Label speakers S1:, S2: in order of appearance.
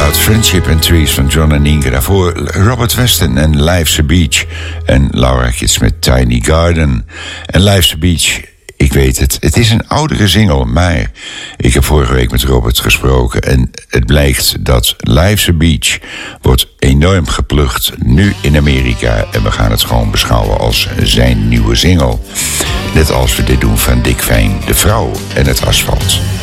S1: dat Friendship and Trees van John en Inge. Daarvoor Robert Weston en Life's a Beach. En Laura Kitts met Tiny Garden. En Life's a Beach, ik weet het, het is een oudere single, maar ik heb vorige week met Robert gesproken en het blijkt dat Life's a Beach wordt enorm geplukt nu in Amerika en we gaan het gewoon beschouwen als zijn nieuwe single. Net als we dit doen van Dick Fijn, De Vrouw en het Asfalt.